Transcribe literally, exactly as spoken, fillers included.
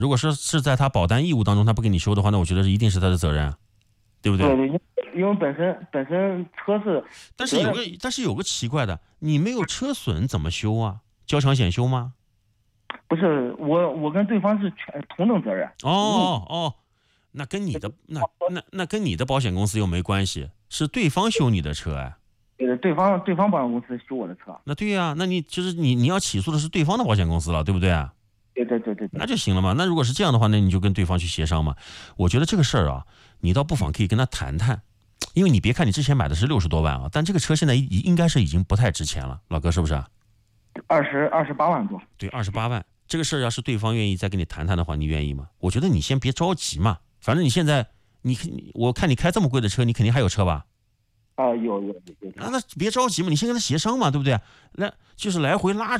如果是是在他保单义务当中他不给你修的话，那我觉得一定是他的责任，对不对？ 对对，因为本身本身车是， 但是有个但是有个奇怪的，你没有车损怎么修啊？交强险修吗？ 不是我我跟对方是全同等责任。 哦哦哦，那跟你的那那那跟你的保险公司又没关系，是对方修你的车哎。 呃，对方对方保险公司修我的车。 那对呀、啊，那你就是你你要起诉的是对方的保险公司了，对不对啊？ 对对对对对。 那就行了嘛。那如果是这样的话，那你就跟对方去协商嘛。我觉得这个事儿啊，你倒不妨可以跟他谈谈，因为你别看你之前买的是六十多万啊，但这个车现在应该是已经不太值钱了，老哥是不是啊？ 二十二十八万多。 对，二十八万。这个事儿要是对方愿意再跟你谈谈的话，你愿意吗？我觉得你先别着急嘛，反正你现在你我看你开这么贵的车，你肯定还有车吧？ 啊，有有有有。 啊，那别着急嘛，你先跟他协商嘛，对不对？来就是来回拉扯。